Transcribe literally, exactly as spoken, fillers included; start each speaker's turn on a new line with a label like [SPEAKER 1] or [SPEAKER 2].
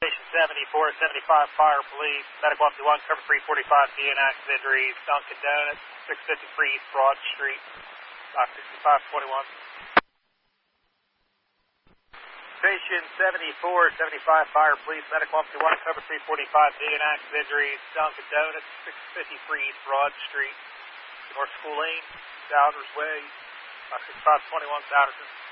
[SPEAKER 1] Station seventy-four seventy-five Fire Police, medic one two one, cover three forty-five, D N active injuries, Dunkin' Donuts, six fifty-three East Broad Street, box sixty-five twenty-one. Station seventy-four seventy-five Fire Police, medic one two one, cover three forty-five, D N active injuries, Dunkin' Donuts, six fifty-three East Broad Street, North School Lane, Souders Way, box sixty-five twenty-one, Souderton.